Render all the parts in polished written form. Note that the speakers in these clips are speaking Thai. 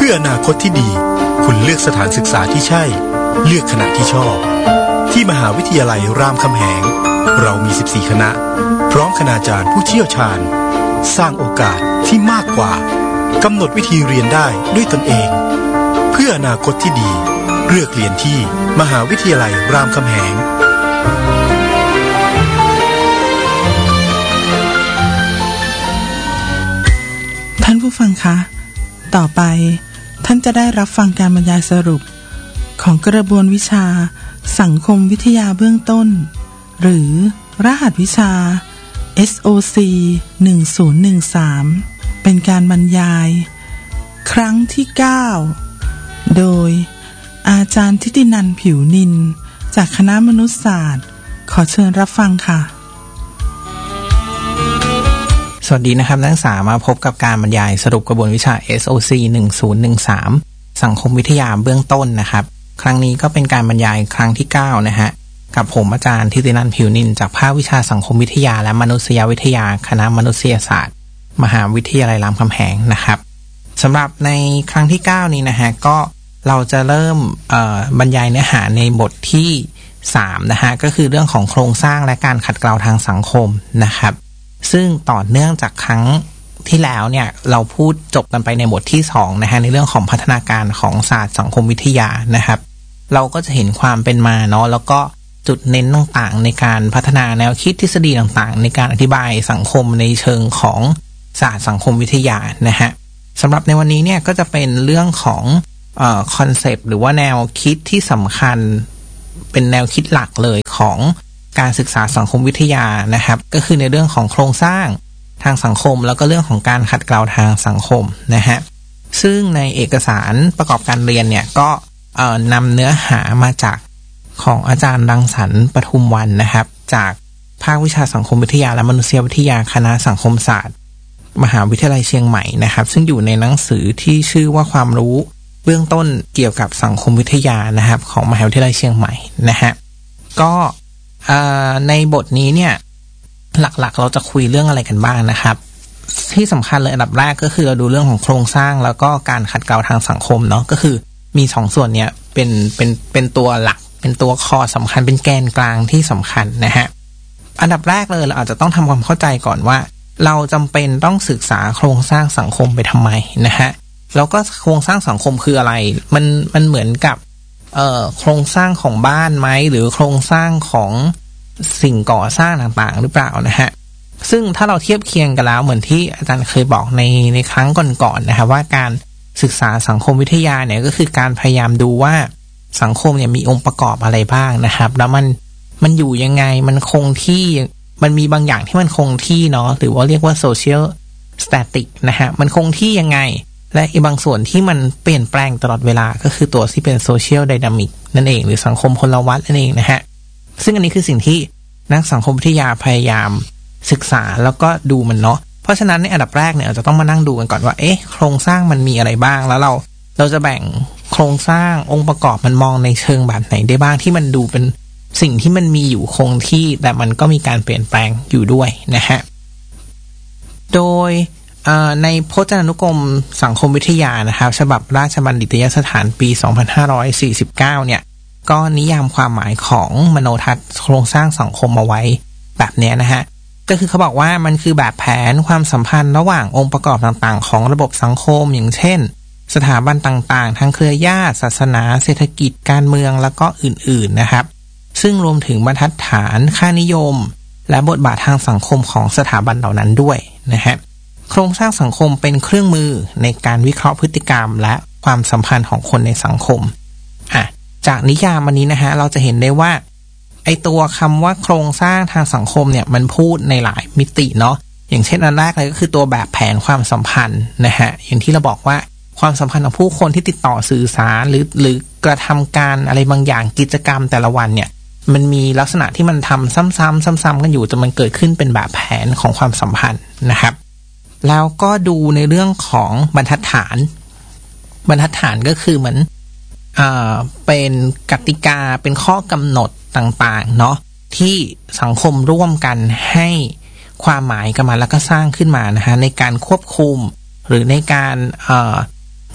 พื่ออนาคตที่ดีคุณเลือกสถานศึกษาที่ใช่เลือกคณะที่ชอบที่มหาวิทยาลัยรามคำแหงเรามี14คณะพร้อมคณาจารย์ผู้เชี่ยวชาญสร้างโอกาสที่มากกว่ากำหนดวิธีเรียนได้ด้วยตนเองเพื่ออนาคตที่ดีเลือกเรียนที่มหาวิทยาลัยรามคำแหงท่านผู้ฟังคะต่อไปท่านจะได้รับฟังการบรรยายสรุปของกระบวนวิชาสังคมวิทยาเบื้องต้นหรือรหัสวิชา SOC 1013เป็นการบรรยายครั้งที่9โดยอาจารย์ทิตินันท์ผิวนินจากคณะมนุษยศาสตร์ขอเชิญรับฟังค่ะสวัสดีนะครับนักศึกษามาพบกับการบรรยายสรุปกระบวนวิชา SOC 1013สังคมวิทยาเบื้องต้นนะครับครั้งนี้ก็เป็นการบรรยายครั้งที่9นะฮะกับผมอาจารย์ทิตินันท์ผิวนินจากภาควิชาสังคมวิทยาและมนุษยวิทยาคณะมนุษยศาสตร์มหาวิทยาลัยรามคำแหงนะครับสำหรับในครั้งที่9นี้นะฮะก็เราจะเริ่มบรรยายเนื้อหาในบทที่3นะฮะก็คือเรื่องของโครงสร้างและการขัดเกลาทางสังคมนะครับซึ่งต่อเนื่องจากครั้งที่แล้วเนี่ยเราพูดจบกันไปในบทที่2นะฮะในเรื่องของพัฒนาการของศาสตร์สังคมวิทยานะครับเราก็จะเห็นความเป็นมาเนาะแล้วก็จุดเน้นต่างๆในการพัฒนาแนวคิดทฤษฎีต่างๆในการอธิบายสังคมในเชิงของศาสตร์สังคมวิทยานะฮะสำหรับในวันนี้เนี่ยก็จะเป็นเรื่องของคอนเซปต์หรือว่าแนวคิดที่สำคัญเป็นแนวคิดหลักเลยของการศึกษาสังคมวิทยานะครับก็คือในเรื่องของโครงสร้างทางสังคมแล้วก็เรื่องของการขัดเกลาทางสังคมนะฮะซึ่งในเอกสารประกอบการเรียนเนี่ยก็นำเนื้อหามาจากของอาจารย์รังสรรค์ปทุมวรรณนะครับจากภาควิชาสังคมวิทยาและมนุษยวิทยาคณะสังคมศาสตร์มหาวิทยาลัยเชียงใหม่นะครับซึ่งอยู่ในหนังสือที่ชื่อว่าความรู้เบื้องต้นเกี่ยวกับสังคมวิทยานะครับของมหาวิทยาลัยเชียงใหม่นะฮะก็ในบทนี้เนี่ยหลักๆเราจะคุยเรื่องอะไรกันบ้างนะครับที่สำคัญเลยอันดับแรกก็คือเราดูเรื่องของโครงสร้างแล้วก็การขัดเกลาทางสังคมเนาะก็คือมี2ส่วนเนี้ยเป็นตัวหลักเป็นตัวคอสำคัญเป็นแกนกลางที่สำคัญนะฮะอันดับแรกเลยเราอาจจะต้องทำความเข้าใจก่อนว่าเราจำเป็นต้องศึกษาโครงสร้างสังคมไปทำไมนะฮะแล้วก็โครงสร้างสังคมคืออะไรมันเหมือนกับโครงสร้างของบ้านไหมหรือโครงสร้างของสิ่งก่อสร้างต่างๆหรือเปล่านะฮะซึ่งถ้าเราเทียบเคียงกันแล้วเหมือนที่อาจารย์เคยบอกในครั้งก่อนๆนะครับว่าการศึกษาสังคมวิทยาเนี่ยก็คือการพยายามดูว่าสังคมเนี่ยมีองค์ประกอบอะไรบ้างนะครับแล้วมันอยู่ยังไงมันคงที่มันมีบางอย่างที่มันคงที่เนาะหรือว่าเรียกว่า social static นะฮะมันคงที่ยังไงและอีกบางส่วนที่มันเปลี่ยนแปลงตลอดเวลาก็คือตัวที่เป็น social dynamic นั่นเองหรือสังคมพลวัตนั่นเองนะฮะซึ่งอันนี้คือสิ่งที่นักสังคมวิทยาพยายามศึกษาแล้วก็ดูมันเนาะเพราะฉะนั้นในอันดับแรกเนี่ยเราจะต้องมานั่งดูกันก่อนว่าโครงสร้างมันมีอะไรบ้างแล้วเราจะแบ่งโครงสร้างองค์ประกอบมันมองในเชิงแบบไหนได้บ้างที่มันดูเป็นสิ่งที่มันมีอยู่คงที่แต่มันก็มีการเปลี่ยนแปลงอยู่ด้วยนะฮะโดยในพจนานุกรมสังคมวิทยานะครับฉบับราชบัณฑิตยสถานปี 2549 เนี่ยก็นิยามความหมายของมโนทัศน์โครงสร้างสังคมเอาไว้แบบนี้นะฮะก็คือเขาบอกว่ามันคือแบบแผนความสัมพันธ์ระหว่างองค์ประกอบต่างๆของระบบสังคมอย่างเช่นสถาบันต่างๆทั้งเครือญาติศาสนาเศรษฐกิจการเมืองแล้วก็อื่นๆนะครับซึ่งรวมถึงบรรทัดฐานค่านิยมและบทบาททางสังคมของสถาบันเหล่านั้นด้วยนะฮะโครงสร้างสังคมเป็นเครื่องมือในการวิเคราะห์พฤติกรรมและความสัมพันธ์ของคนในสังคมจากนิยามวันนี้นะฮะเราจะเห็นได้ว่าไอตัวคำว่าโครงสร้างทางสังคมเนี่ยมันพูดในหลายมิติเนาะอย่างเช่นอันแรกเลยก็คือตัวแบบแผนความสัมพันธ์นะฮะอย่างที่เราบอกว่าความสัมพันธ์ของผู้คนที่ติดต่อสื่อสารหรือกระทำการอะไรบางอย่างกิจกรรมแต่ละวันเนี่ยมันมีลักษณะที่มันทำซ้ำๆกันอยู่จนมันเกิดขึ้นเป็นแบบแผนของความสัมพันธ์นะครับแล้วก็ดูในเรื่องของบรรทัดฐานก็คือเหมือนเป็นกติกาเป็นข้อกำหนดต่างๆเนาะที่สังคมร่วมกันให้ความหมายกันมาแล้วก็สร้างขึ้นมานะฮะในการควบคุมหรือในการ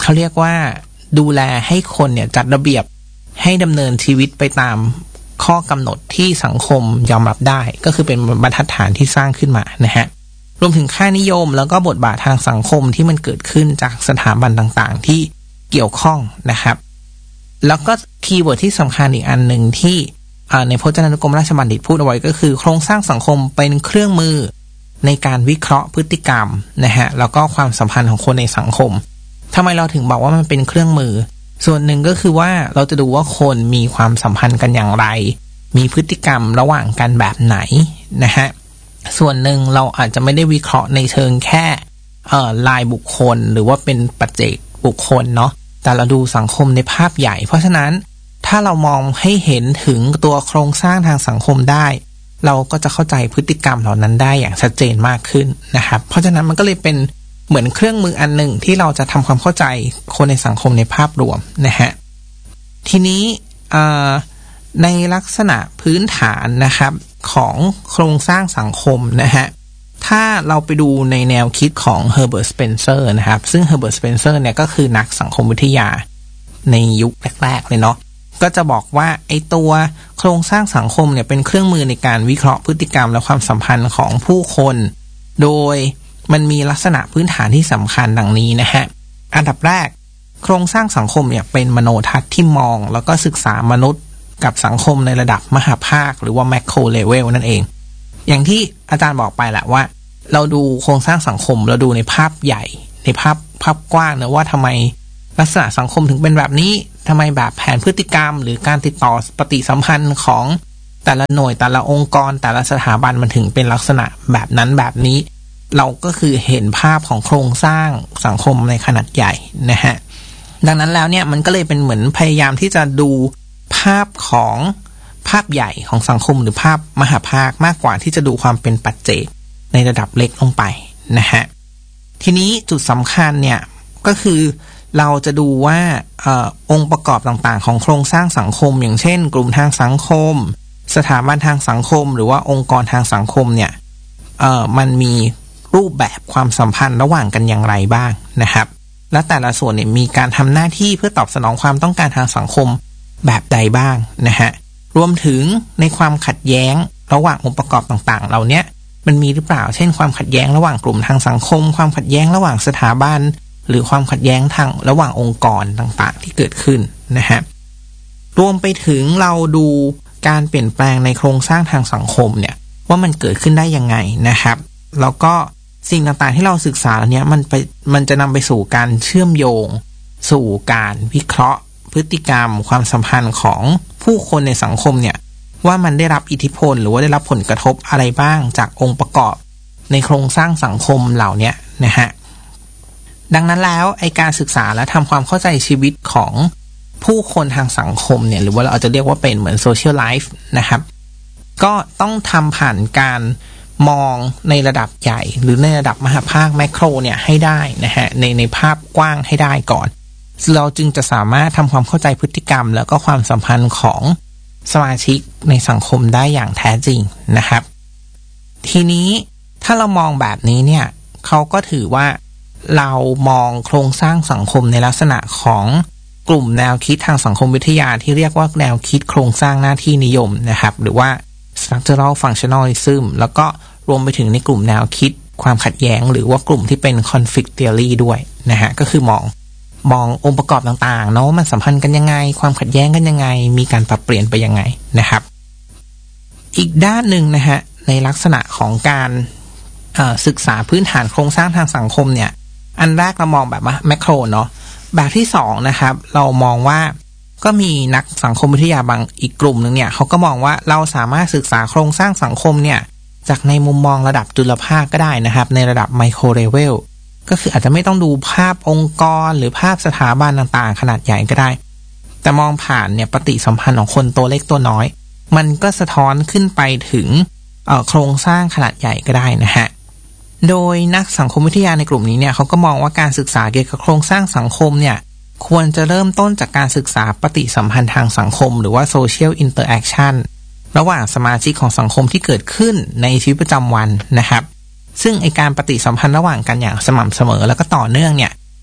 เขาเรียกว่าดูแลให้คนเนี่ยจัดระเบียบให้ดำเนินชีวิตไปตามข้อกำหนดที่สังคมยอมรับได้ก็คือเป็นบรรทัดฐานที่สร้างขึ้นมานะฮะรวมถึงค่านิยมแล้วก็บทบาททางสังคมที่มันเกิดขึ้นจากสถาบันต่างๆที่เกี่ยวข้องนะครับแล้วก็คีย์เวิร์ดที่สำคัญอีกอันหนึ่งที่ในพจนานุกรมราชบัณฑิตพูดเอาไว้ก็คือโครงสร้างสังคมเป็นเครื่องมือในการวิเคราะห์พฤติกรรมนะฮะแล้วก็ความสัมพันธ์ของคนในสังคมทำไมเราถึงบอกว่ามันเป็นเครื่องมือส่วนหนึ่งก็คือว่าเราจะดูว่าคนมีความสัมพันธ์กันอย่างไรมีพฤติกรรมระหว่างกันแบบไหนนะฮะส่วนหนึ่งเราอาจจะไม่ได้วิเคราะห์ในเชิงแค่รายบุคคลหรือว่าเป็นปัจเจกบุคคลเนาะแต่เราดูสังคมในภาพใหญ่เพราะฉะนั้นถ้าเรามองให้เห็นถึงตัวโครงสร้างทางสังคมได้เราก็จะเข้าใจพฤติกรรมเหล่านั้นได้อย่างชัดเจนมากขึ้นนะครับเพราะฉะนั้นมันก็เลยเป็นเหมือนเครื่องมืออันหนึ่งที่เราจะทำความเข้าใจคนในสังคมในภาพรวมนะฮะทีนี้ในลักษณะพื้นฐานนะครับของโครงสร้างสังคมนะฮะถ้าเราไปดูในแนวคิดของ Herbert Spencer นะครับซึ่ง Herbert Spencer เนี่ยก็คือนักสังคมวิทยาในยุคแรกๆเลยเนาะก็จะบอกว่าไอ้ตัวโครงสร้างสังคมเนี่ยเป็นเครื่องมือในการวิเคราะห์พฤติกรรมและความสัมพันธ์ของผู้คนโดยมันมีลักษณะพื้นฐานที่สำคัญดังนี้นะฮะอันดับแรกโครงสร้างสังคมเนี่ยเป็นมโนทัศน์ที่มองแล้วก็ศึกษามนุษย์กับสังคมในระดับมหภาคหรือว่าแมคโครเลเวลนั่นเองอย่างที่อาจารย์บอกไปแหละว่าเราดูโครงสร้างสังคมเราดูในภาพใหญ่ในภาพกว้างนะว่าทำไมลักษณะสังคมถึงเป็นแบบนี้ทำไมแบบแผนพฤติกรรมหรือการติดต่อปฏิสัมพันธ์ของแต่ละหน่วยแต่ละองค์กรแต่ละสถาบันมันถึงเป็นลักษณะแบบนั้นแบบนี้เราก็คือเห็นภาพของโครงสร้างสังคมในขนาดใหญ่นะฮะดังนั้นแล้วเนี่ยมันก็เลยเป็นเหมือนพยายามที่จะดูภาพของภาพใหญ่ของสังคมหรือภาพมหภาคมากกว่าที่จะดูความเป็นปัจเจกในระดับเล็กลงไปนะฮะทีนี้จุดสำคัญเนี่ยก็คือเราจะดูว่าองค์ประกอบต่างๆของโครงสร้างสังคมอย่างเช่นกลุ่มทางสังคมสถาบันทางสังคมหรือว่าองค์กรทางสังคมเนี่ยมันมีรูปแบบความสัมพันธ์ระหว่างกันอย่างไรบ้างนะครับและแต่ละส่วนเนี่ยมีการทำหน้าที่เพื่อตอบสนองความต้องการทางสังคมแบบใดบ้างนะฮะรวมถึงในความขัดแย้งระหว่างองค์ประกอบต่างๆเหล่านี้มันมีหรือเปล่าเช่นความขัดแย้งระหว่างกลุ่มทางสังคมความขัดแย้งระหว่างสถาบันหรือความขัดแย้งทางระหว่างองค์กรต่างๆที่เกิดขึ้นนะฮะรวมไปถึงเราดูการเปลี่ยนแปลงในโครงสร้างทางสังคมเนี่ยว่ามันเกิดขึ้นได้ยังไงนะครับแล้วก็สิ่งต่างๆที่เราศึกษาแล้วเนี่ยมันจะนำไปสู่การเชื่อมโยงสู่การวิเคราะห์พฤติกรรมความสัมพันธ์ของผู้คนในสังคมเนี่ยว่ามันได้รับอิทธิพลหรือว่าได้รับผลกระทบอะไรบ้างจากองค์ประกอบในโครงสร้างสังคมเหล่านี้นะฮะดังนั้นแล้วไอการศึกษาและทำความเข้าใจชีวิตของผู้คนทางสังคมเนี่ยหรือว่าเราอาจจะเรียกว่าเป็นเหมือนโซเชียลไลฟ์นะครับก็ต้องทำผ่านการมองในระดับใหญ่หรือในระดับมหภาคแมคโครเนี่ยให้ได้นะฮะในภาพกว้างให้ได้ก่อนเราจึงจะสามารถทำความเข้าใจพฤติกรรมแล้วก็ความสัมพันธ์ของสมาชิกในสังคมได้อย่างแท้จริงนะครับทีนี้ถ้าเรามองแบบนี้เนี่ยเขาก็ถือว่าเรามองโครงสร้างสังคมในลักษณะของกลุ่มแนวคิดทางสังคมวิทยาที่เรียกว่าแนวคิดโครงสร้างหน้าที่นิยมนะครับหรือว่า structural functionalism แล้วก็รวมไปถึงในกลุ่มแนวคิดความขัดแย้งหรือว่ากลุ่มที่เป็น conflict theory ด้วยนะฮะก็คือมององค์ประกอบต่างๆเนาะมันสัมพันธ์กันยังไงความขัดแย้งกันยังไงมีการปรับเปลี่ยนไปยังไงนะครับอีกด้านหนึ่งนะฮะในลักษณะของการศึกษาพื้นฐานโครงสร้างทางสังคมเนี่ยอันแรกเรามองแบบแมคโครเนาะแบบที่สองนะครับเรามองว่าก็มีนักสังคมวิทยาบางอีกกลุ่มนึงเนี่ยเขาก็มองว่าเราสามารถศึกษาโครงสร้างสังคมเนี่ยจากในมุมมองระดับจุลภาคก็ได้นะครับในระดับไมโครเลเวลก็คืออาจจะไม่ต้องดูภาพองค์กรหรือภาพสถาบันต่างๆขนาดใหญ่ก็ได้แต่มองผ่านเนี่ยปฏิสัมพันธ์ของคนตัวเล็กตัวน้อยมันก็สะท้อนขึ้นไปถึงโครงสร้างขนาดใหญ่ก็ได้นะฮะโดยนักสังคมวิทยาในกลุ่มนี้เนี่ยเขาก็มองว่าการศึกษาเกี่ยวกับโครงสร้างสังคมเนี่ยควรจะเริ่มต้นจากการศึกษาปฏิสัมพันธ์ทางสังคมหรือว่า social interaction ระหว่างสมาชิกของสังคมที่เกิดขึ้นในชีวิตประจำวันนะครับซึ่งไอการปฏิสัมพันธ์ระหว่างกันอย่างสม่ำเสมอแล้วก็ต่อเนื่องเนี่ย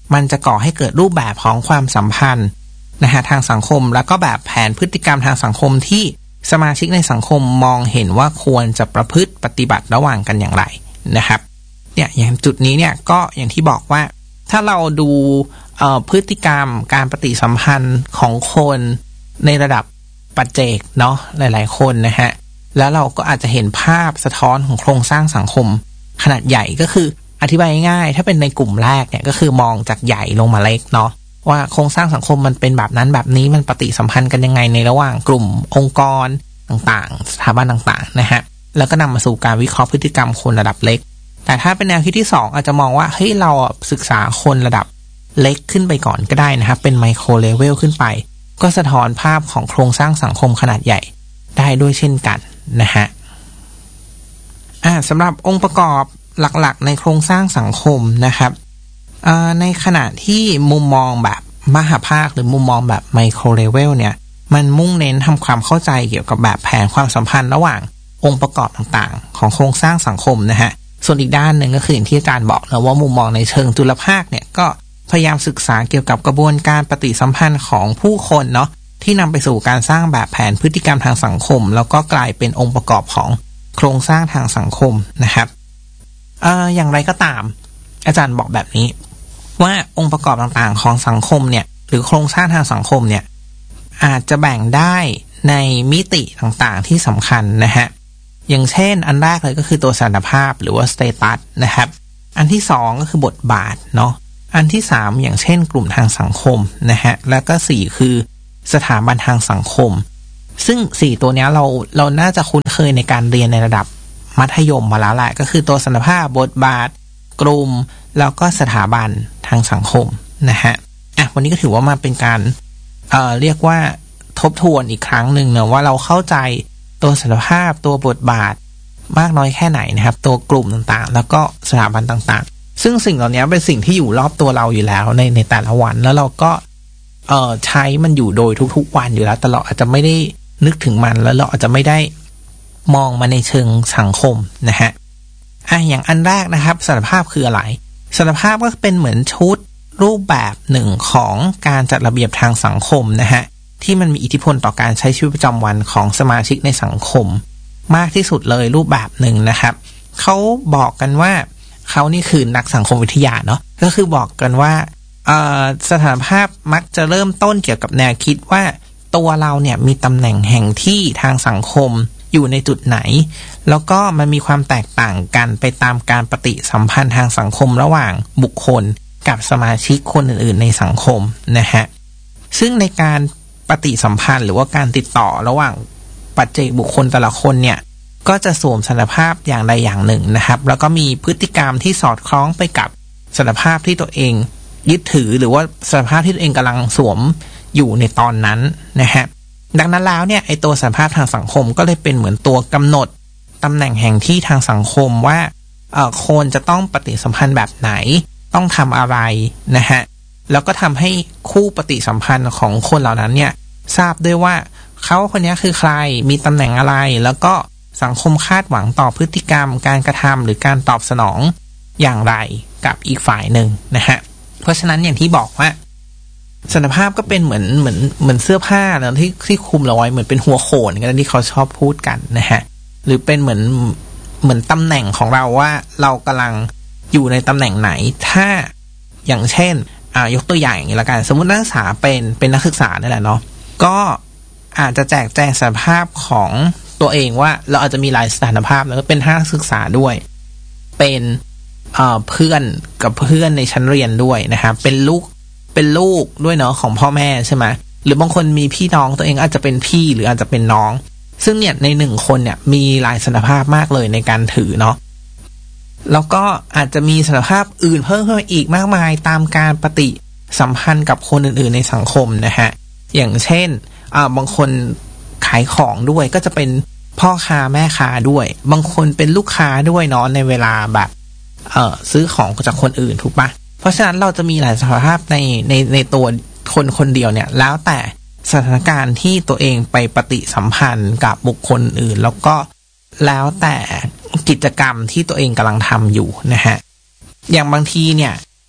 มันจะก่อให้เกิดรูปแบบของความสัมพันธ์นะฮะทางสังคมแล้วก็แบบแผนพฤติกรรมทางสังคมที่สมาชิกในสังคมมองเห็นว่าควรจะประพฤติปฏิบัติระหว่างกันอย่างไรนะครับเนี่ยอย่างจุดนี้เนี่ยก็อย่างที่บอกว่าถ้าเราดูพฤติกรรมการปฏิสัมพันธ์ของคนในระดับปัจเจกเนาะหลายๆคนนะฮะแล้วเราก็อาจจะเห็นภาพสะท้อนของโครงสร้างสังคมขนาดใหญ่ก็คืออธิบายง่ายๆถ้าเป็นในกลุ่มแรกเนี่ยก็คือมองจากใหญ่ลงมาเล็กเนาะว่าโครงสร้างสังคมมันเป็นแบบนั้นแบบนี้มันปฏิสัมพันธ์กันยังไงในระหว่างกลุ่มองค์กรต่างๆสถาบันต่างๆนะฮะแล้วก็นำมาสู่การวิเคราะห์พฤติกรรมคนระดับเล็กแต่ถ้าเป็นแนวคิดที่2อาจจะมองว่าเฮ้ยเราศึกษาคนระดับเล็กขึ้นไปก่อนก็ได้นะครับเป็นไมโครเลเวลขึ้นไปก็สะท้อนภาพของโครงสร้างสังคมขนาดใหญ่ได้ด้วยเช่นกันนะฮะสำหรับองค์ประกอบหลักๆในโครงสร้างสังคมนะครับในขณะที่มุมมองแบบมหภาคหรือมุมมองแบบไมโครเลเวลเนี่ยมันมุ่งเน้นทำความเข้าใจเกี่ยวกับแบบแผนความสัมพันธ์ระหว่างองค์ประกอบต่างๆของโครงสร้างสังคมนะฮะส่วนอีกด้านหนึ่งก็คืออย่างที่อาจารย์บอกนะว่ามุมมองในเชิงจุลภาคเนี่ยก็พยายามศึกษาเกี่ยวกับกระบวนการปฏิสัมพันธ์ของผู้คนเนาะที่นำไปสู่การสร้างแบบแผนพฤติกรรมทางสังคมแล้วก็กลายเป็นองค์ประกอบของโครงสร้างทางสังคมนะครับอย่างไรก็ตามอาจารย์บอกแบบนี้ว่าองค์ประกอบต่างๆของสังคมเนี่ยหรือโครงสร้างทางสังคมเนี่ยอาจจะแบ่งได้ในมิติต่างๆที่สำคัญนะฮะอย่างเช่นอันแรกเลยก็คือตัวสถานภาพหรือว่าสเตตัสนะครับอันที่2ก็คือบทบาทเนาะอันที่3อย่างเช่นกลุ่มทางสังคมนะฮะแล้วก็4คือสถาบันทางสังคมซึ่ง4ตัวนี้เราน่าจะคุ้นเคยในการเรียนในระดับมัธยมมาแล้วแหละก็คือตัวสถานภาพบทบาทกลุ่มแล้วก็สถาบันทางสังคมนะฮะวันนี้ก็ถือว่ามาเป็นการเรียกว่าทบทวนอีกครั้งหนึ่งเนอะว่าเราเข้าใจตัวสถานภาพตัวบทบาทมากน้อยแค่ไหนนะครับตัวกลุ่มต่างๆแล้วก็สถาบันต่างๆซึ่งสิ่งเหล่านี้เป็นสิ่งที่อยู่รอบตัวเราอยู่แล้วในแต่ละวันแล้วเราก็ใช้มันอยู่โดยทุกๆวันอยู่แล้วแต่เราอาจจะไม่ได้นึกถึงมันแล้วเราอาจจะไม่ได้มองมาในเชิงสังคมนะฮะอย่างอันแรกนะครับสถานภาพคืออะไรสถานภาพก็เป็นเหมือนชุดรูปแบบหนึ่งของการจัดระเบียบทางสังคมนะฮะที่มันมีอิทธิพลต่อการใช้ชีวิตประจำวันของสมาชิกในสังคมมากที่สุดเลยรูปแบบหนึ่งนะครับเขาบอกกันว่าเขานี่คือนักสังคมวิทยาเนาะก็คือบอกกันว่าสถานภาพมักจะเริ่มต้นเกี่ยวกับแนวคิดว่าตัวเราเนี่ยมีตำแหน่งแห่งที่ทางสังคมอยู่ในจุดไหนแล้วก็มันมีความแตกต่างกันไปตามการปฏิสัมพันธ์ทางสังคมระหว่างบุคคลกับสมาชิกคนอื่นๆในสังคมนะฮะซึ่งในการปฏิสัมพันธ์หรือว่าการติดต่อระหว่างปัจเจกบุคคลแต่ละคนเนี่ยก็จะสวมสถานภาพอย่างใดอย่างหนึ่งนะครับแล้วก็มีพฤติกรรมที่สอดคล้องไปกับสถานภาพที่ตัวเองยึดถือหรือว่าสถานภาพที่ตัวเองกำลังสวมอยู่ในตอนนั้นนะฮะดังนั้นแล้วเนี่ยไอตัวสถานภาพทางสังคมก็เลยเป็นเหมือนตัวกำหนดตำแหน่งแห่งที่ทางสังคมว่าคนจะต้องปฏิสัมพันธ์แบบไหนต้องทำอะไรนะฮะแล้วก็ทำให้คู่ปฏิสัมพันธ์ของคนเหล่านั้นเนี่ยทราบด้วยว่าเขาคนนี้คือใครมีตำแหน่งอะไรแล้วก็สังคมคาดหวังต่อพฤติกรรมการกระทำหรือการตอบสนองอย่างไรกับอีกฝ่ายหนึ่งนะฮะเพราะฉะนั้นอย่างที่บอกว่าสถานภาพก็เป็นเหมือนเสื้อผ้านะที่คลุมเราไว้เหมือนเป็นหัวโขนกันที่เขาชอบพูดกันนะฮะหรือเป็นเหมือนตำแหน่งของเราว่าเรากำลังอยู่ในตำแหน่งไหนถ้าอย่างเช่นยกตัวอย่างอย่างนี้ละกันสมมุตินักศึกษาเป็นนักศึกษานี่แหละเนาะก็อาจจะแจกแจงสถานภาพของตัวเองว่าเราอาจจะมีหลายสถานภาพแล้วก็เป็นนักศึกษาด้วยเป็นเพื่อนกับเพื่อนในชั้นเรียนด้วยนะครับเป็นลูกด้วยเนาะของพ่อแม่ใช่ไหมหรือบางคนมีพี่น้องตัวเองอาจจะเป็นพี่หรืออาจจะเป็นน้องซึ่งเนี่ยในหนึ่งคนเนี่ยมีหลายสถานภาพมากเลยในการถือเนาะแล้วก็อาจจะมีสถานภาพอื่นเพิ่มขึ้นมาอีกมากมายตามการปฏิสัมพันธ์กับคนอื่นๆในสังคมนะฮะอย่างเช่นบางคนขายของด้วยก็จะเป็นพ่อค้าแม่ค้าด้วยบางคนเป็นลูกค้าด้วยเนาะในเวลาแบบซื้อของจากคนอื่นถูกปะเพราะฉะนั้นเราจะมีหลายสถานภาพในตัวคนเดียวเนี่ยแล้วแต่สถานการณ์ที่ตัวเองไปปฏิสัมพันธ์กับบุคคลอื่นแล้วก็แล้วแต่กิจกรรมที่ตัวเองกำลังทำอยู่นะฮะอย่างบางทีเนี่ย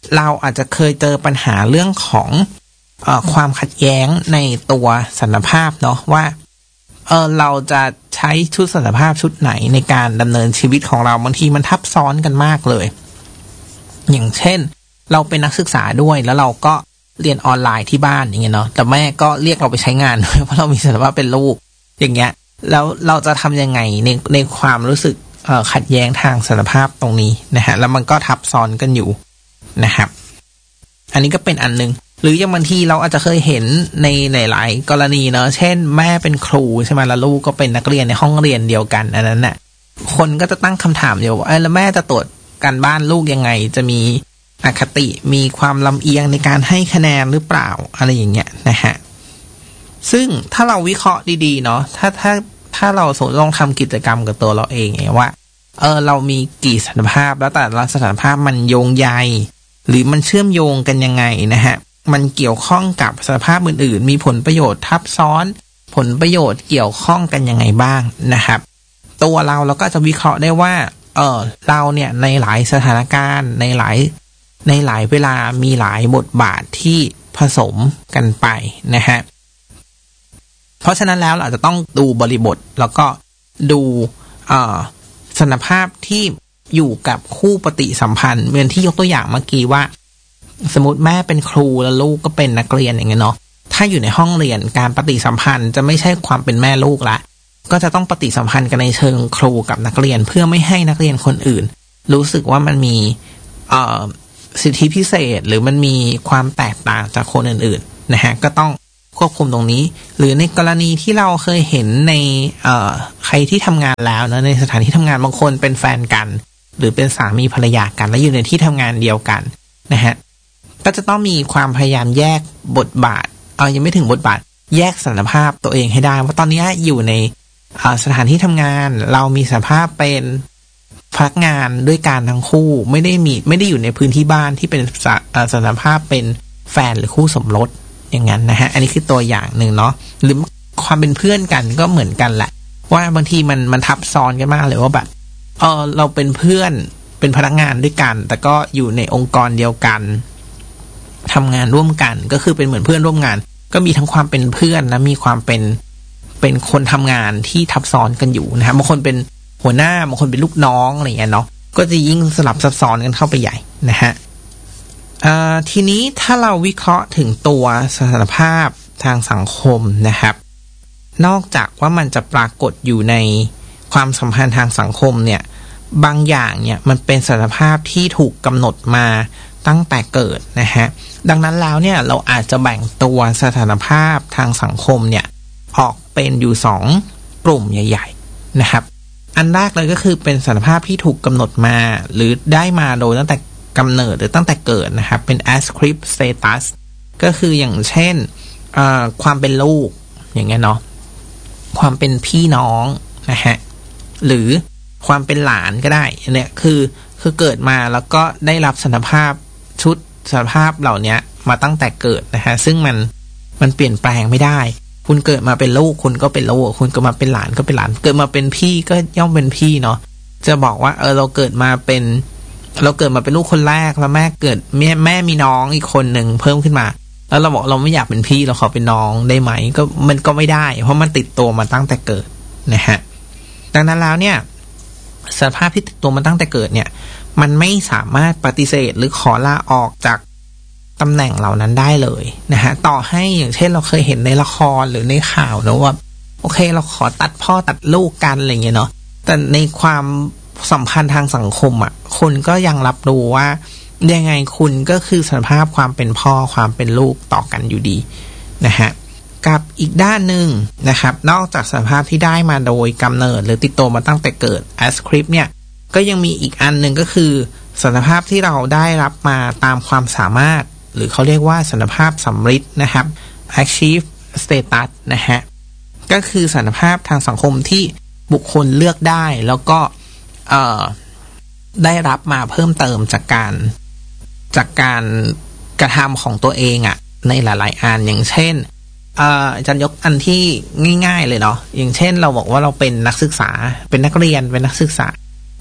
เราอาจจะเคยเจอปัญหาเรื่องของความขัดแย้งในตัวสันภาพเนาะว่าเราจะใช้ชุดสันภาพชุดไหนในการดำเนินชีวิตของเราบางทีมันทับซ้อนกันมากเลยอย่างเช่นเราเป็นนักศึกษาด้วยแล้วเราก็เรียนออนไลน์ที่บ้านอย่างเงี้ยเนาะแต่แม่ก็เรียกเราไปใช้งานเพราะเรามีสันภาพเป็นลูกอย่างเงี้ยแล้วเราจะทำยังไงในความรู้สึกขัดแย้งทางสันภาพตรงนี้นะฮะแล้วมันก็ทับซ้อนกันอยู่นะครับอันนี้ก็เป็นอันนึงหรืออย่างบางทีเราอาจจะเคยเห็นในหลายกรณีเนาะเช่นแม่เป็นครูใช่ไหมแล้วลูกก็เป็นนักเรียนในห้องเรียนเดียวกันอันนั้นน่ะคนก็จะตั้งคำถามอยู่ว่าแล้วแม่จะตรวจการบ้านลูกยังไงจะมีอคติมีความลำเอียงในการให้คะแนนหรือเปล่าอะไรอย่างเงี้ยนะฮะซึ่งถ้าเราวิเคราะห์ดีๆเนาะถ้าเราสมมติลองทำกิจกรรมกับตัวเราเองไงว่าเรามีกี่สันภาพแล้วแต่ละสันภาพมันโยงใยหรือมันเชื่อมโยงกันยังไงนะฮะมันเกี่ยวข้องกับสันภาพอื่นๆมีผลประโยชน์ทับซ้อนผลประโยชน์เกี่ยวข้องกันยังไงบ้างนะครับตัวเราก็จะวิเคราะห์ได้ว่าเราเนี่ยในหลายสถานการณ์ในหลายเวลามีหลายบทบาทที่ผสมกันไปนะฮะเพราะฉะนั้นแล้วเราอาจจะต้องดูบริบทแล้วก็ดูสันภาพที่อยู่กับคู่ปฏิสัมพันธ์เหมือนที่ยกตัวอย่างเมื่อกี้ว่าสมมติแม่เป็นครูแล้วลูกก็เป็นนักเรียนอย่างเงี้ยเนาะถ้าอยู่ในห้องเรียนการปฏิสัมพันธ์จะไม่ใช่ความเป็นแม่ลูกละก็จะต้องปฏิสัมพันธ์กันในเชิงครูกับนักเรียนเพื่อไม่ให้นักเรียนคนอื่นรู้สึกว่ามันมีสิทธิพิเศษหรือมันมีความแตกต่างจากคนอื่นๆนะฮะก็ต้องควบคุมตรงนี้หรือในกรณีที่เราเคยเห็นในใครที่ทำงานแล้วนะในสถานที่ทำงานบางคนเป็นแฟนกันหรือเป็นสามีภรรยากันและอยู่ในที่ทำงานเดียวกันนะฮะก็จะต้องมีความพยายามแยกบทบาทยังไม่ถึงบทบาทแยกสันภาพตัวเองให้ได้ว่าตอนนี้อยู่ในสถานที่ทำงานเรามีสันภาพเป็นพนักงานด้วยกันทั้งคู่ไม่ได้อยู่ในพื้นที่บ้านที่เป็นสันภาพเป็นแฟนหรือคู่สมรสอย่างนั้นนะฮะอันนี้คือตัวอย่างหนึ่งเนาะหรือความเป็นเพื่อนกันก็เหมือนกันแหละว่าบางทีมันทับซ้อนกันมากเลยว่าแบบเราเป็นเพื่อนเป็นพนักงานด้วยกันแต่ก็อยู่ในองค์กรเดียวกันทำงานร่วมกันก็คือเป็นเหมือนเพื่อนร่วมงานก็มีทั้งความเป็นเพื่อนนะมีความเป็นคนทำงานที่ทับซ้อนกันอยู่นะฮะบางคนเป็นหัวหน้าบางคนเป็นลูกน้องอะไรอย่างเงี้ยเนาะก็จะยิ่งสลับซับซ้อนกันเข้าไปใหญ่นะฮะทีนี้ถ้าเราวิเคราะห์ถึงตัวสถานภาพทางสังคมนะครับนอกจากว่ามันจะปรากฏอยู่ในความสัมพันธ์ทางสังคมเนี่ยบางอย่างเนี่ยมันเป็นสถานภาพที่ถูกกำหนดมาตั้งแต่เกิดนะฮะดังนั้นแล้วเนี่ยเราอาจจะแบ่งตัวสถานภาพทางสังคมเนี่ยออกเป็นอยู่2กลุ่มใหญ่ๆนะครับอันแรกเลยก็คือเป็นสถานภาพที่ถูกกำหนดมาหรือได้มาโดยตั้งแต่กำเนิดหรือตั้งแต่เกิดนะครับเป็น ascript status ก็คืออย่างเช่นความเป็นลูกอย่างเงี้ยเนาะความเป็นพี่น้องนะฮะหรือความเป็นหลานก็ได้เนี่ยคือเกิดมาแล้วก็ได้รับสันภาพชุดสันภาพเหล่านี้มาตั้งแต่เกิดนะฮะซึ่งมันเปลี่ยนแปลงไม่ได้คุณเกิดมาเป็นลูกคุณก็เป็นลูกคุณเกิดมาเป็นหลานก็เป็นหลานเกิดมาเป็นพี่ก็ย่อมเป็นพี่เนาะจะบอกว่าเราเกิดมาเป็นลูกคนแรกแล้วแม่มีน้องอีกคนหนึ่งเพิ่มขึ้นมาแล้วเราบอกเราไม่อยากเป็นพี่เราขอเป็นน้องได้ไหมก็มันก็ไม่ได้เพราะมันติดตัวมาตั้งแต่เกิดนะฮะดังนั้นแล้วเนี่ยสภาพที่ติดตัวมาตั้งแต่เกิดเนี่ยมันไม่สามารถปฏิเสธหรือขอลาออกจากตำแหน่งเหล่านั้นได้เลยนะฮะต่อให้อย่างเช่นเราเคยเห็นในละครหรือในข่าวนะว่าโอเคเราขอตัดพ่อตัดลูกกันอะไรเงี้ยเนาะแต่ในความสัมพันธ์ทางสังคมอ่ะคนก็ยังรับรู้ว่ายังไงคุณก็คือสภาพความเป็นพ่อความเป็นลูกต่อกันอยู่ดีนะฮะกับอีกด้านหนึ่งนะครับนอกจากสภาพที่ได้มาโดยกำเนิดหรือติดตัวมาตั้งแต่เกิด ascript เนี่ยก็ยังมีอีกอันหนึ่งก็คือสัญภาพที่เราได้รับมาตามความสามารถหรือเขาเรียกว่าสัญภาพสำฤทธิ์นะครับ achieve status นะฮะก็คือสัญภาพทางสังคมที่บุคคลเลือกได้แล้วก็ได้รับมาเพิ่มเติมจากการกระทำของตัวเองอ่ะในหลายๆอันอย่างเช่นอาจารย์ยกอันที่ง่ายๆเลยเนาะอย่างเช่นเราบอกว่าเราเป็นนักศึกษาเป็นนักเรียนเป็นนักศึกษา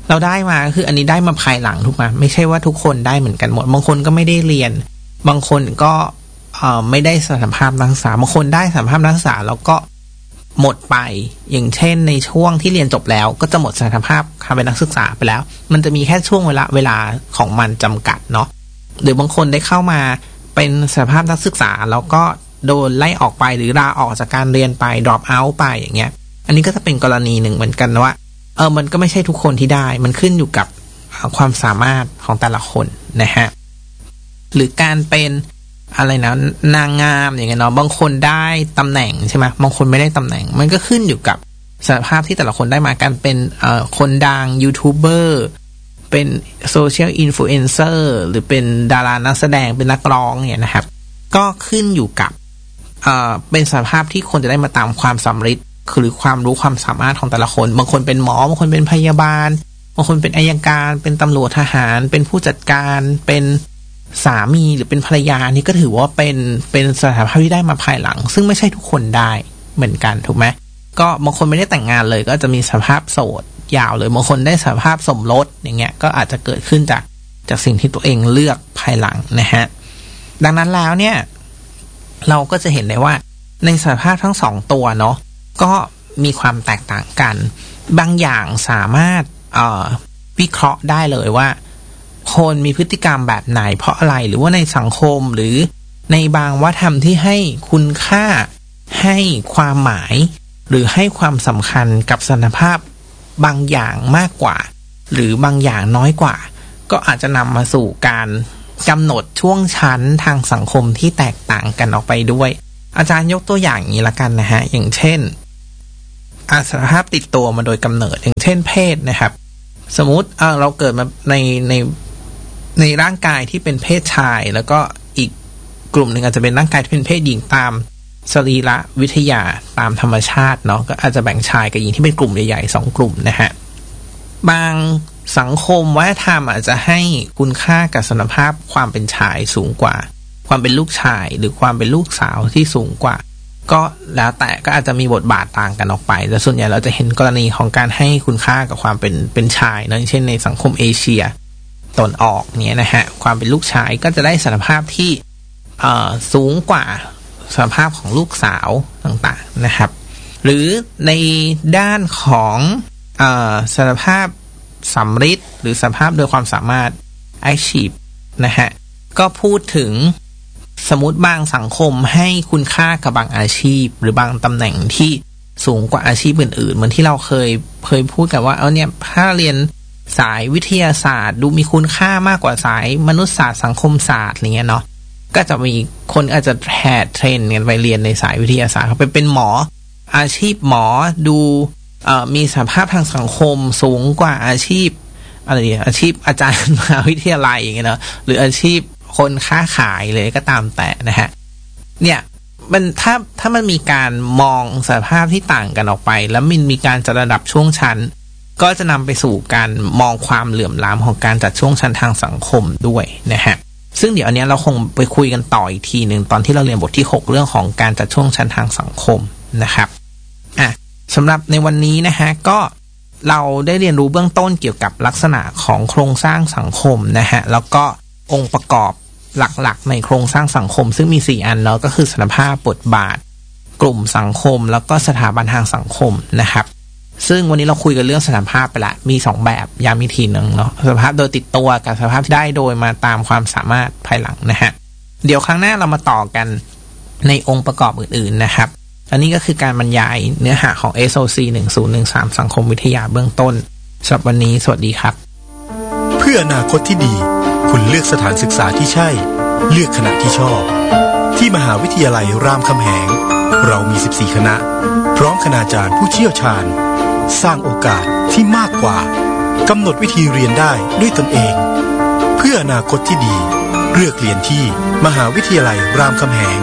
เราได้มาคืออันนี้ได้มาภายหลังถูกไหมไม่ใช่ว่าทุกคนได้เหมือนกันหมดบางคนก็ไม่ได้เรียนบางคนก็ไม่ได้สถานภาพนักศึกษาบางคนได้สถานภาพนักศึกษาแล้วก็หมดไปอย่างเช่นในช่วงที่เรียนจบแล้วก็จะหมดสถานภาพการเป็นนักศึกษาไปแล้วมันจะมีแค่ช่วงเวลาของมันจำกัดเนาะหรือบางคนได้เข้ามาเป็นสถานภาพนักศึกษาแล้วก็โดนไล่ออกไปหรือลาออกจากการเรียนไป drop out ไปอย่างเงี้ยอันนี้ก็จะเป็นกรณีหนึ่งเหมือนกันว่ามันก็ไม่ใช่ทุกคนที่ได้มันขึ้นอยู่กับความสามารถของแต่ละคนนะฮะหรือการเป็นอะไรนะนางงามอย่างเงี้ยเนาะบางคนได้ตำแหน่งใช่ไหมบางคนไม่ได้ตำแหน่งมันก็ขึ้นอยู่กับสภาพที่แต่ละคนได้มาการเป็นคนดังยูทูบเบอร์เป็นโซเชียลอินฟลูเอนเซอร์หรือเป็นดารานักแสดงเป็นนักร้องเนี่ยนะครับก็ขึ้นอยู่กับเป็นสภาพที่คนจะได้มาตามความสำเร็จหรือความรู้ความสามารถของแต่ละคนบางคนเป็นหมอบางคนเป็นพยาบาลบางคนเป็นอัยการเป็นตำรวจทหารเป็นผู้จัดการเป็นสามีหรือเป็นภรรยานี่ก็ถือว่าเป็นสถานภาพที่ได้มาภายหลังซึ่งไม่ใช่ทุกคนได้เหมือนกันถูกไหมก็บางคนไม่ได้แต่งงานเลยก็จะมีสภาพโสดยาวเลยบางคนได้สภาพสมรสอย่างเงี้ยก็อาจจะเกิดขึ้นจากสิ่งที่ตัวเองเลือกภายหลังนะฮะดังนั้นแล้วเนี่ยเราก็จะเห็นได้ว่าในสภาพทั้งสองตัวเนาะก็มีความแตกต่างกันบางอย่างสามารถวิเคราะห์ได้เลยว่าคนมีพฤติกรรมแบบไหนเพราะอะไรหรือว่าในสังคมหรือในบางวัฒนธรรมที่ให้คุณค่าให้ความหมายหรือให้ความสำคัญกับสถานภาพบางอย่างมากกว่าหรือบางอย่างน้อยกว่าก็อาจจะนำมาสู่การกำหนดช่วงชั้นทางสังคมที่แตกต่างกันออกไปด้วยอาจารย์ยกตัวอย่างนี้ละกันนะฮะอย่างเช่นสภาพติดตัวมาโดยกำเนิดอย่างเช่นเพศนะครับสมมุติเราเกิดมาในร่างกายที่เป็นเพศชายแล้วก็อีกกลุ่มหนึ่งอาจจะเป็นร่างกายที่เป็นเพศหญิงตามสรีระวิทยาตามธรรมชาติเนาะก็อาจจะแบ่งชายกับหญิงที่เป็นกลุ่มใหญ่ๆ2กลุ่มนะฮะบางสังคมวัฒนธรรมอาจจะให้คุณค่ากับสถานภาพความเป็นชายสูงกว่าความเป็นลูกชายหรือความเป็นลูกสาวที่สูงกว่าก็แล้วแต่ก็อาจจะมีบทบาทต่างกันออกไปแต่ส่วนใหญ่เราจะเห็นกรณีของการให้คุณค่ากับความเป็นชายนะเช่นในสังคมเอเชียตะวันออกเนี่ยนะฮะความเป็นลูกชายก็จะได้สถานภาพที่สูงกว่าสถานภาพของลูกสาวต่างๆนะครับหรือในด้านของสถานภาพสำริดหรือสภาพโดยความสามารถ achieve นะฮะก็พูดถึงสมมติบางสังคมให้คุณค่ากับบางอาชีพหรือบางตำแหน่งที่สูงกว่าอาชีพอื่นๆเหมือนที่เราเคยพูดกันว่าเนี่ยถ้าเรียนสายวิทยาศาสตร์ดูมีคุณค่ามากกว่าสายมนุษยศาสตร์สังคมศาสตร์อะไรเงี้ยเนาะก็จะมีคนอาจจะแห่เทรนกันไปเรียนในสายวิทยาศาสตร์เขาไปเป็นหมออาชีพหมอดูมีสภาพทางสังคมสูงกว่าอาชีพอะไรอาชีพอาจารย์มหาวิทยาลัยอย่างเงี้ยเนาะหรืออาชีพคนค้าขายเลยก็ตามแต่นะฮะเนี่ยมันถ้ามันมีการมองสภาพที่ต่างกันออกไปแล้วมันมีการจัดระดับช่วงชั้นก็จะนำไปสู่การมองความเหลื่อมล้ำของการจัดช่วงชั้นทางสังคมด้วยนะฮะซึ่งเดี๋ยวอันนี้เราคงไปคุยกันต่ออีกทีหนึ่งตอนที่เราเรียนบทที่6เรื่องของการจัดช่วงชั้นทางสังคมนะครับสำหรับในวันนี้นะฮะก็เราได้เรียนรู้เบื้องต้นเกี่ยวกับลักษณะของโครงสร้างสังคมนะฮะแล้วก็องค์ประกอบหลักๆในโครงสร้างสังคมซึ่งมี4อันเนาะก็คือสถานภาพบทบาทกลุ่มสังคมแล้วก็สถาบันทางสังคมนะครับซึ่งวันนี้เราคุยกันเรื่องสถานภาพไปละมี2แบบย้ำอีกทีนึงเนาะสถานภาพโดยติดตัวกับสถานภาพที่ได้โดยมาตามความสามารถภายหลังนะฮะเดี๋ยวครั้งหน้าเรามาต่อกันในองค์ประกอบอื่นๆนะครับอันนี้ก็คือการบรรยายเนื้อหาของ SOC 1013สังคมวิทยาเบื้องต้นสำหรับวันนี้สวัสดีครับเพื่ออนาคตที่ดีคุณเลือกสถานศึกษาที่ใช่เลือกคณะที่ชอบที่มหาวิทยาลัยรามคำแหงเรามี14คณะพร้อมคณาจารย์ผู้เชี่ยวชาญสร้างโอกาสที่มากกว่ากำหนดวิธีเรียนได้ด้วยตนเองเพื่ออนาคตที่ดีเลือกเรียนที่มหาวิทยาลัยรามคำแหง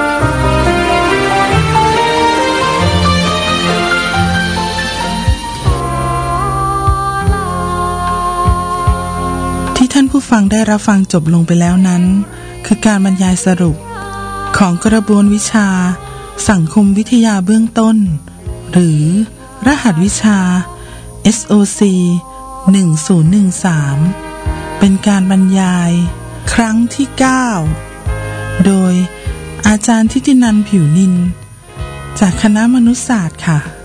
ที่ท่านผู้ฟังได้รับฟังจบลงไปแล้วนั้นคือการบรรยายสรุปของกระบวนวิชาสังคมวิทยาเบื้องต้นหรือรหัสวิชา SOC 1013เป็นการบรรยายครั้งที่9โดยอาจารย์ทิตินันท์ ผิวนินจากคณะมนุษยศาสตร์ค่ะ